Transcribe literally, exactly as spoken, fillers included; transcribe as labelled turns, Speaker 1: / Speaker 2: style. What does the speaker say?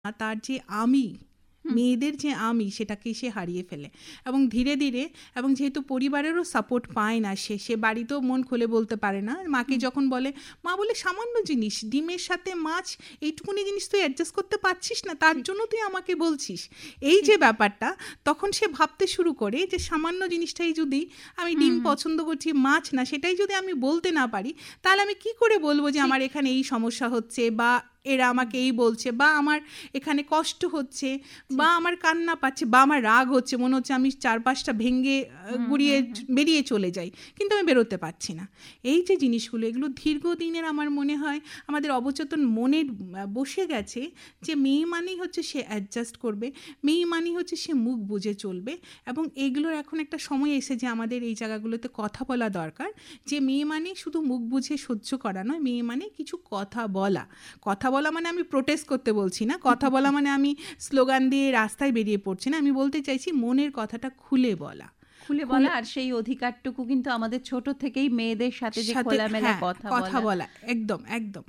Speaker 1: তার যে আমি, মেয়েদের যে আমি, সেটাকে সে হারিয়ে ফেলে। এবং ধীরে ধীরে, এবং যেহেতু পরিবারেরও সাপোর্ট পায় না, সে সে বাড়িতেও মন খুলে বলতে পারে না। মাকে যখন বলে, মা বলে সামান্য জিনিস, ডিমের সাথে মাছ, এইটুকুনি জিনিস তুই অ্যাডজাস্ট করতে পারছিস না, তার জন্য তুই আমাকে বলছিস, এই যে ব্যাপারটা, তখন সে ভাবতে শুরু করে যে সামান্য জিনিসটাই যদি, আমি ডিম পছন্দ করছি, মাছ না, সেটাই যদি আমি বলতে না পারি, তাহলে আমি কি করে বলবো যে আমার এখানে এই সমস্যা হচ্ছে, বা এরা আমাকে এই বলছে, বা আমার এখানে কষ্ট হচ্ছে, বা আমার কান্না পাচ্ছে, বা আমার রাগ হচ্ছে, মনে হচ্ছে আমি চার পাঁচটা ভেঙে গুড়িয়ে বেরিয়ে চলে যাই, কিন্তু আমি বেরোতে পারছি না। এই যে জিনিসগুলো, এগুলো দীর্ঘদিনের আমার মনে হয় আমাদের অবচেতন মনে বসে গেছে, যে মেয়ে মানেই হচ্ছে সে অ্যাডজাস্ট করবে, মেয়ে মানেই হচ্ছে সে মুখ বুঝে চলবে। এবং এগুলোর এখন একটা সময় এসে যে আমাদের এই জায়গাগুলোতে কথা বলা দরকার, যে মেয়ে মানে শুধু মুখ বুঝে সহ্য করা নয়, মেয়ে মানে কিছু কথা বলা। কথা বলা মানে আমি প্রোটেস্ট করতে বলছি না, কথা বলা মানে আমি স্লোগান দিয়ে রাস্তায় বেরিয়ে পড়ছি না, আমি বলতে চাইছি মনের কথাটা খুলে বলা,
Speaker 2: খুলে বলা। আর সেই অধিকারটুকু কিন্তু আমাদের ছোট থেকেই মেয়েদের সাথে যে খোলামেলা কথা
Speaker 1: কথা বলা, একদম একদম